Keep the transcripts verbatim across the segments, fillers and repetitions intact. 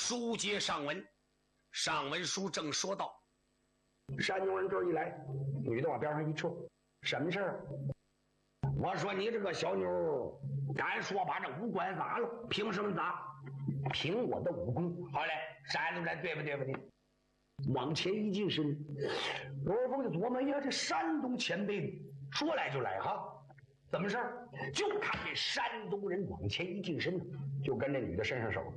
书接上文，上文书正说到， 山东人这儿一来，女的往边上一撤，什么事儿？我说你这个小妞，敢说把这武官砸了？凭什么砸？凭我的武功。好嘞，山东人对不对不对？往前一近身，罗尔峰就琢磨呀，这山东前辈说来就来哈，怎么事儿？就看这山东人往前一近身，就跟这女的伸上手，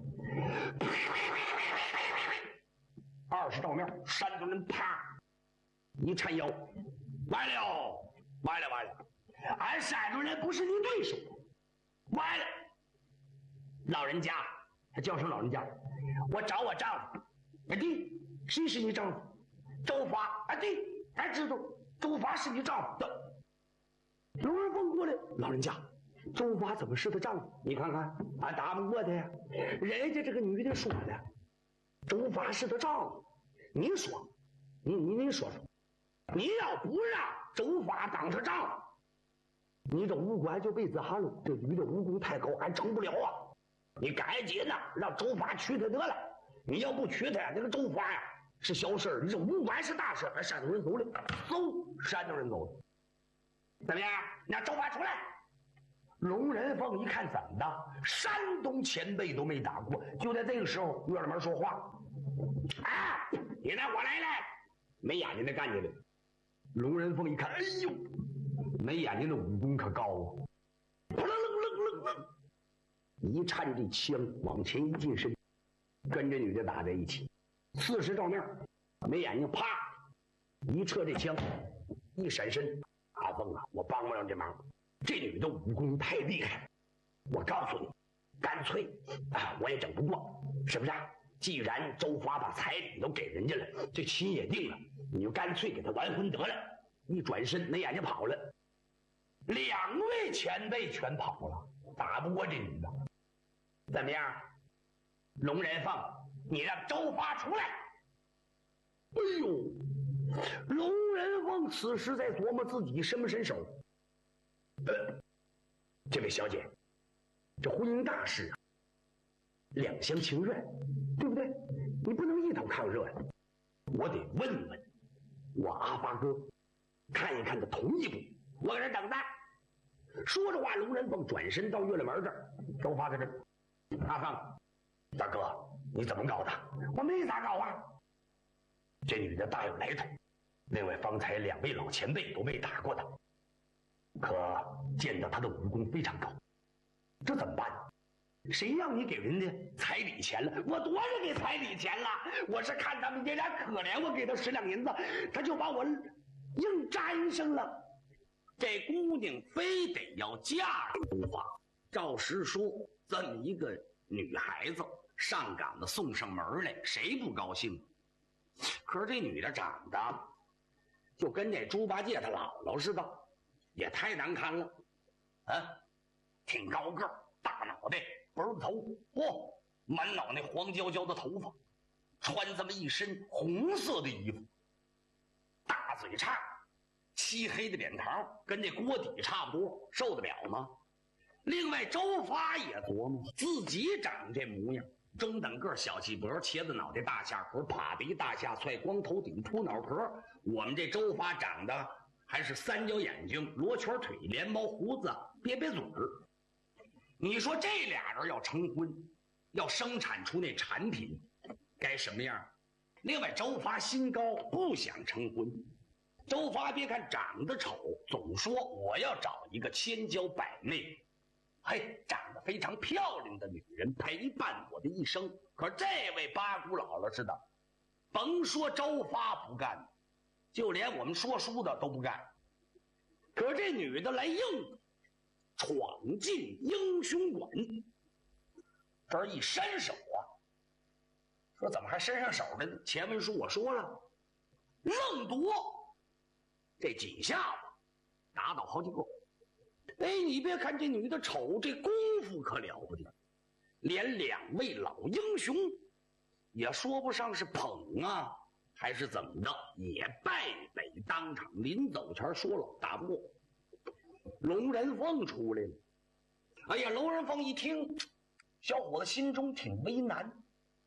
二十照面，山东人啪一缠腰，完了完了完了，俺山东人不是你对手，完了，老人家，他叫声老人家，我找我丈夫，哎对，谁是你丈夫？周发，啊对，俺知道，周发是你丈夫的。龙人凤过来，老人家，周发怎么是他丈夫？你看看，俺打不过他呀。人家这个女的说的，周发是他丈夫。你说，你你你说说，你要不让周发当他丈夫，你这武官就被砸了。这女的武功太高，俺整不了啊。你赶紧的让周发娶她得了。你要不娶她，那个周发呀是小事儿，你这武官是大事。俺山东人走了，走，山东人走了。怎么样？你让周发出来。龙人凤一看怎么的，山东前辈都没打过。就在这个时候，岳老门说话：“啊，你拿我来来，没眼睛的干净的。”龙人凤一看，哎呦，没眼睛的武功可高啊！扑棱棱棱棱，一颤这枪往前一近身，跟这女的打在一起，四十照面，没眼睛，啪，一撤这枪，一闪身。阿凤啊，我帮不了这忙，这女的武功太厉害，我告诉你，干脆啊，我也整不过，是不是啊？既然周发把彩礼都给人家了，这亲也定了，你就干脆给他完婚得了。一转身，那眼睛跑了，两位前辈全跑了，打不过这女的。怎么样？龙人凤，你让周发出来。哎呦！龙人凤此时在琢磨自己伸不伸手。呃，这位小姐，这婚姻大事啊，两厢情愿，对不对？你不能一头抗热呀。我得问问我阿发哥，看一看他同意不？我搁这等待。说着话，龙人凤转身到月亮门这儿，周发在这儿。阿芳，大哥，你怎么搞的？我没咋搞啊。这女的大有来头，另外方才两位老前辈都没打过她，可见到她的武功非常高，这怎么办？谁让你给人家彩礼钱了？我多少给彩礼钱了？我是看他们爷俩可怜，我给他十两银子，他就把我硬粘上了。 这姑娘非得要嫁给周发，照实说，这么一个女孩子上岗子送上门来，谁不高兴？可是这女的长得就跟这猪八戒他姥姥似的，也太难看了啊！挺高个儿，大脑袋，背头，嚯，满脑袋黄焦焦的头发，穿这么一身红色的衣服，大嘴叉，漆黑的脸庞，跟这锅底差不多，受得了吗？另外，周发也琢磨自己长这模样。中等个小气脖，茄子脑袋大下颌，趴鼻大下踹，光头顶秃脑壳。我们这周发长得还是三角眼睛，罗圈腿，连毛胡子，瘪瘪嘴儿。你说这俩人要成婚，要生产出那产品，该什么样？另外，周发心高，不想成婚。周发别看长得丑，总说我要找一个千娇百媚。嘿，长得非常漂亮的女人陪伴我的一生。可这位八姑姥姥似的，甭说周发不干，就连我们说书的都不干。可这女的来硬，闯进英雄馆，这儿一伸手啊，说怎么还伸上手了呢？前文书我说了，愣夺这几下子，打倒好几个。哎，你别看这女的丑，这功夫可了不得，连两位老英雄也说不上是捧啊还是怎么着，也败北当场。临走前说了打不过。龙人凤出来了，哎呀，龙人凤一听，小伙子心中挺为难，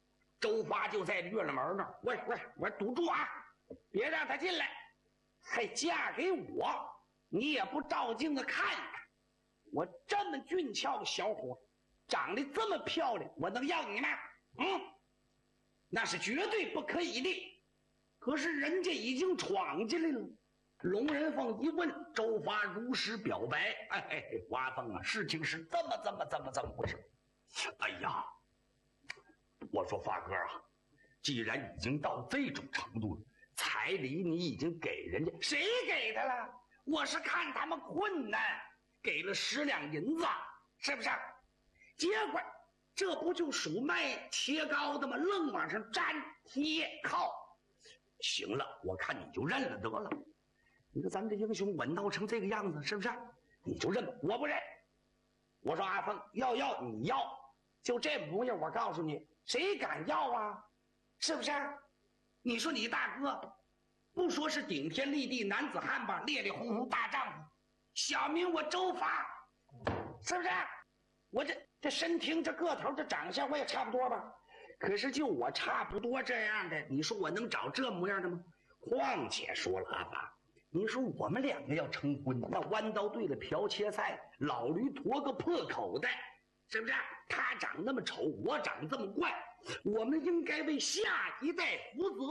周发就在院了门那儿，喂喂，我堵住啊，别让他进来，还嫁给我，你也不照镜子看一看，我这么俊俏的小伙，长得这么漂亮，我能要你吗？嗯，那是绝对不可以的。可是人家已经闯进来了。龙人凤一问，周发如实表白。哎，王阿凤啊，事情是这么这么这么这么回事。哎呀，我说发哥啊，既然已经到这种程度了，彩礼你已经给人家，谁给他了？我是看他们困难，给了十两银子，是不是？结果这不就属卖切糕的吗？愣往上粘贴靠。行了，我看你就认了得了。你说咱们这英雄稳当成这个样子，是不是？你就认吧，我不认。我说阿凤，要要你要，就这模样，我告诉你，谁敢要啊？是不是？你说你大哥，不说是顶天立地男子汉吧，烈烈红红大丈夫，小名我周发，是不是？我这这身挺这个头这长相我也差不多吧，可是就我差不多这样的，你说我能找这模样的吗？况且说了阿发，你说我们两个要成婚，那弯刀对了瓢切菜，老驴驮个破口袋，是不是？他长那么丑，我长这么怪，我们应该为下一代负责，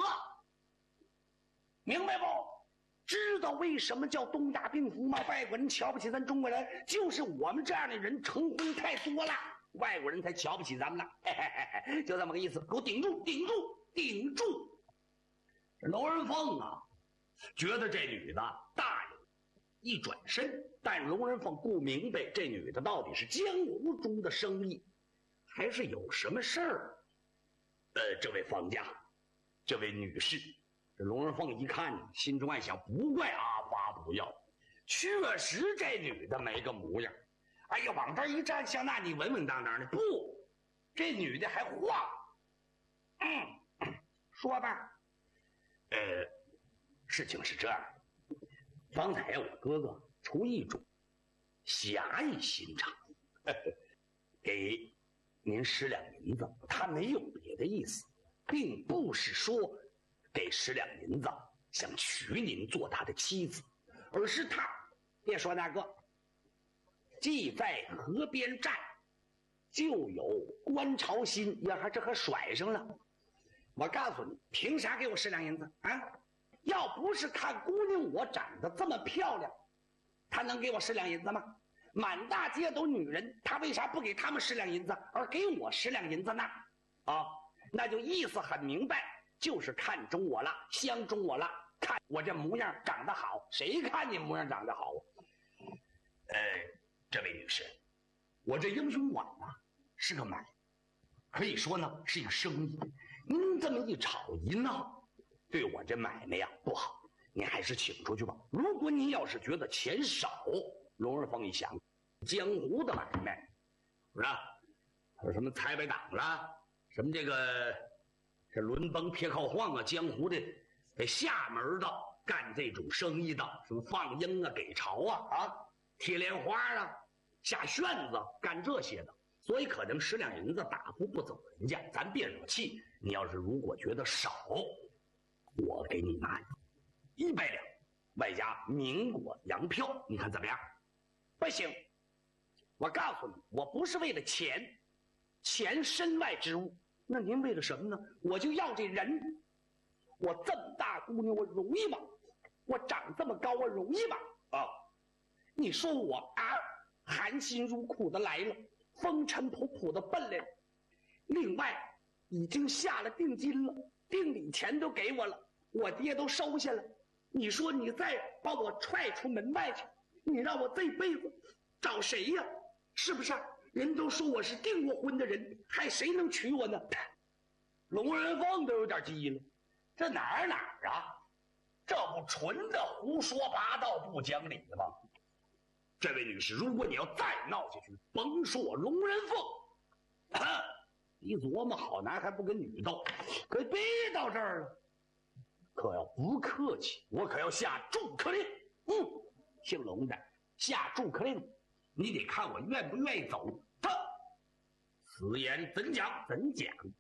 明白不？知道为什么叫东亚病夫吗？外国人瞧不起咱中国人，就是我们这样的人成婚太多了，外国人才瞧不起咱们了。嘿嘿嘿嘿，就这么个意思，给我顶住，顶住，顶住！娄仁凤啊，觉得这女的大有一转身，但龙仁凤不明白这女的到底是江湖中的生意，还是有什么事儿。呃，这位方家，这位女士，这龙仁凤一看，心中暗想：不怪阿发不要，确实这女的没个模样。哎呀，往这一站，像那你稳稳当当的，不，这女的还晃。嗯，说吧。呃，事情是这样，方才我哥哥出一种侠义心肠，呵呵，给您十两银子，他没有别的意思，并不是说给十两银子想娶您做他的妻子，而是他别说那个，既在河边站，就有观潮心，也还这可甩上了。我告诉你，凭啥给我十两银子啊？要不是看姑娘我长得这么漂亮，他能给我十两银子吗？满大街都女人，他为啥不给他们十两银子，而给我十两银子呢？啊，那就意思很明白，就是看中我了，相中我了，看我这模样长得好，谁看你模样长得好啊？呃，这位女士，我这英雄馆呢是个买，可以说呢是一个生意。您这么一吵一闹，对我这买卖呀不好，您还是请出去吧。如果您要是觉得钱少，龙仁凤一想，江湖的买卖，是吧？还有什么财百党啦，什么这个这轮崩撇靠晃啊，江湖的下门的干这种生意的，什么放鹰啊、给朝啊、啊贴莲花啊、下旋子干这些的。所以可能十两银子打发不走人家，咱别惹气。你要是如果觉得少，我给你拿一百两，外加民国洋票，你看怎么样？不行，我告诉你，我不是为了钱，钱身外之物。那您为了什么呢？我就要这人。我这么大姑娘，我容易吗？我长这么高，我容易吗？啊，你说我啊，含辛茹苦的来了。风尘仆仆的奔来，另外已经下了定金了，定礼钱都给我了，我爹都收下了。你说你再把我踹出门外去，你让我这辈子找谁呀？是不是？人都说我是订过婚的人，还谁能娶我呢？龙仁凤都有点急了，这哪儿哪儿啊？这不纯的胡说八道不讲理的吗？这位女士，如果你要再闹下去，甭说我龙仁凤，啊，你琢磨好男还不跟女斗，可别到这儿了，可要不客气，我可要下逐客令。嗯，姓龙的下逐客令，你得看我愿不愿意走。他此言怎讲？怎讲？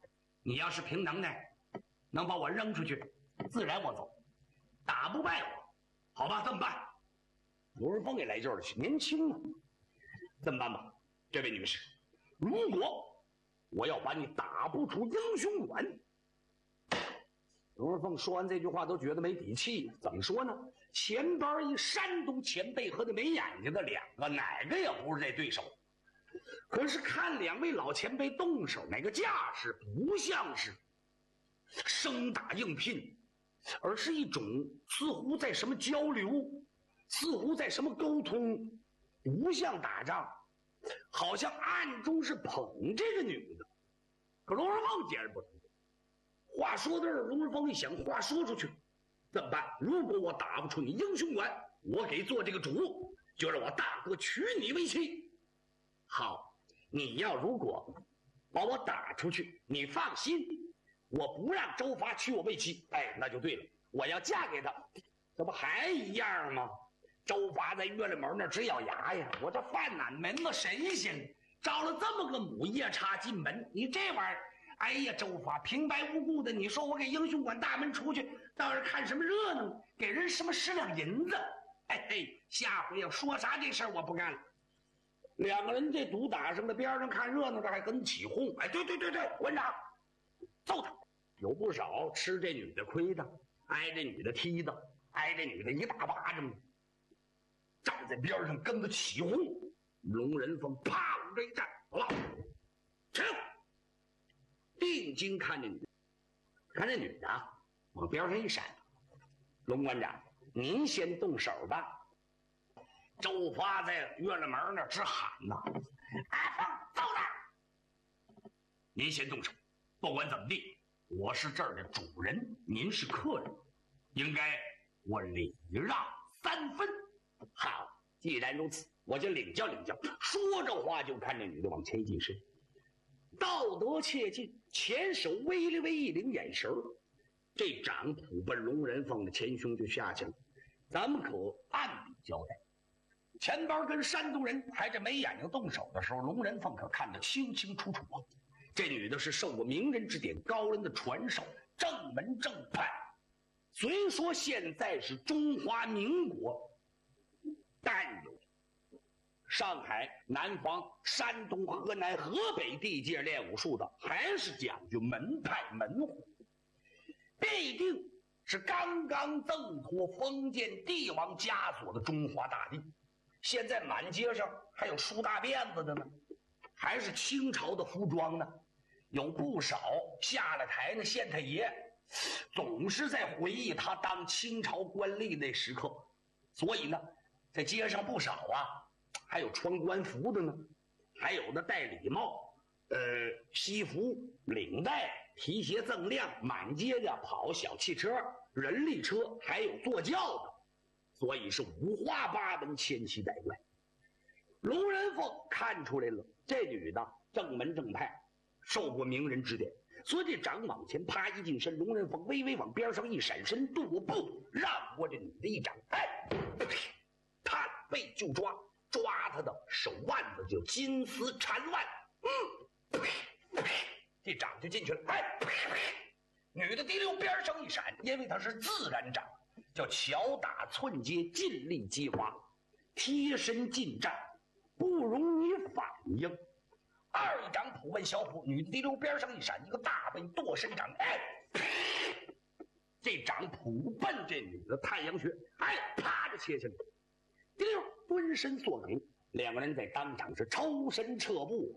你要是凭能耐，能把我扔出去，自然我走；打不败我，好吧，这么办。卢文凤也来劲了，年轻啊，这么办吧，这位女士，如果我要把你打不出英雄馆，卢文凤说完这句话都觉得没底气。怎么说呢？前边一山东前辈和那没眼睛的两个，哪个也不是这对手。可是看两位老前辈动手，那个架势不像是生打硬拼，而是一种似乎在什么交流，似乎在什么沟通，不像打仗，好像暗中是捧这个女的。可罗文凤截然不同，话说到这儿，罗文凤一想，话说出去怎么办？如果我打不出你英雄馆，我给做这个主，就让我大哥娶你为妻。好，你要如果把我打出去，你放心，我不让周发娶我为妻。哎，那就对了，我要嫁给他，这不还一样吗？周发在月亮门那直咬牙呀，我这犯哪门子神仙，招了这么个母夜叉进门，你这玩意儿，哎呀，周发平白无故的，你说我给英雄馆大门出去，到这看什么热闹？给人什么十两银子？哎嘿，下回要说啥这事儿我不干了。两个人这毒打上的，边上看热闹的还跟起哄。哎，对对对对，馆长，揍他！有不少吃这女的亏的，挨这女的踢的，挨这女的一大巴掌，站在边上跟着起哄。龙人凤啪往这一站，好了，停！定睛看这女的，看这女的往边上一闪，龙馆长，您先动手吧。周发在月亮门那儿直喊呐：“阿凤，揍他！您先动手，不管怎么地，我是这儿的主人，您是客人，应该我礼让三分。好，既然如此，我就领教领教。”说着话就看这女的往前一近身，道德切近，前手微了微一领眼神儿，这掌扑奔龙人凤的前胸就下去了。咱们可按笔交代。前边跟山东人还这没眼睛动手的时候，龙人凤可看得清清楚楚啊。这女的是受过名人指点，高人的传授，正门正派。虽说现在是中华民国，但有上海、南方、山东、河南、河北地界练武术的，还是讲究门派门户，必定是刚刚赠托封建帝王枷锁的中华大地。现在满街上还有梳大辫子的呢，还是清朝的服装呢。有不少下了台的县太爷总是在回忆他当清朝官吏那时刻，所以呢在街上不少啊，还有穿官服的呢，还有的戴礼帽，呃西服领带，皮鞋锃亮，满街的跑小汽车、人力车，还有坐轿的，所以是五花八门，千奇百怪。龙人凤看出来了，这女的正门正派，受过名人指点，所以这掌往前啪一近身，龙人凤微微往边上一闪身，跺步让过这女的一掌，哎，探背就抓，抓她的手腕子就金丝缠腕，嗯，这掌就进去了，哎，女的滴溜边上一闪，因为她是自然掌，叫巧打寸接，尽力激发，贴身近战，不容你反应。二一掌扑奔小虎，女的滴溜边上一闪，一个大背剁身掌，哎，这掌扑奔这女的太阳穴，哎，啪就切下来，滴溜蹲身坐梗，两个人在当场是抽身撤步，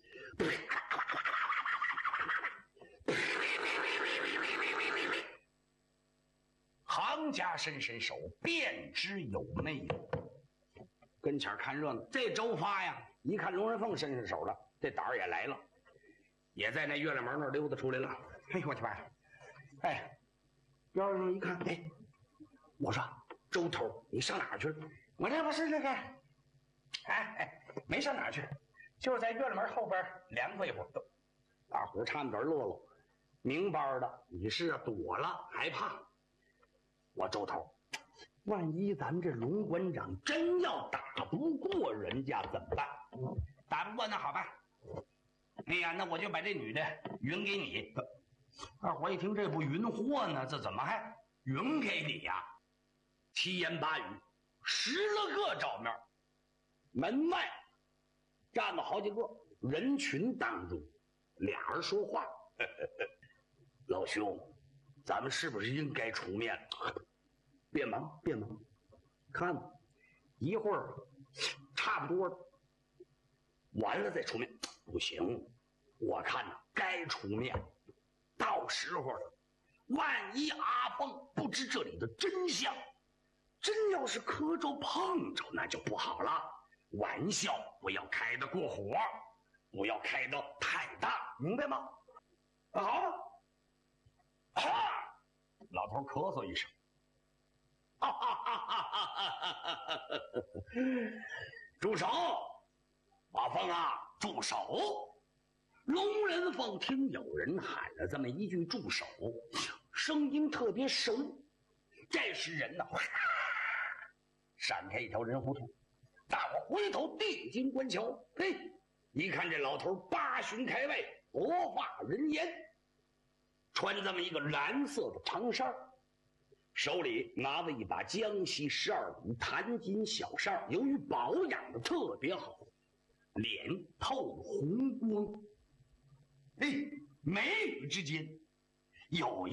行家伸伸手，便知有内容。跟前看热闹，这周发呀，一看龙人凤伸伸手了，这胆儿也来了，也在那月亮门那儿溜达出来了。哎呦我去妈呀！哎，边上一看，哎，我说周头，你上哪儿去了？我这不是这个，哎哎，没上哪儿去，就是在月亮门后边凉快一会儿。大伙儿差点乐了，明白的，你是躲了害怕。我周头，万一咱们这龙馆长真要打不过人家怎么办？打不过那好办，哎呀，那我就把这女的匀给你。 二伙一听这不云货呢，这怎么还匀给你呀、啊？七言八语，十来个照面，门外站了好几个人群当中，俩人说话：“老兄，咱们是不是应该出面了？别忙，别忙，看一会儿差不多了，完了再出面。不行，我看呢该出面。到时候了，万一阿凤不知这里的真相，真要是磕着碰着，那就不好了。玩笑不要开得过火，不要开得太大，明白吗？啊！啊！老头咳嗽一声，哈哈哈哈哈哈！住手！阿凤啊，住手！龙人凤听有人喊了这么一句“住手”，声音特别熟。这时人呢，闪开一条人胡同，大伙回头定睛观瞧，嘿，一看这老头八旬开外，薄发人颜，穿这么一个蓝色的长衫，手里拿着一把江西十二股弹金小扇，由于保养的特别好，脸透红光。哎，眉宇之间有一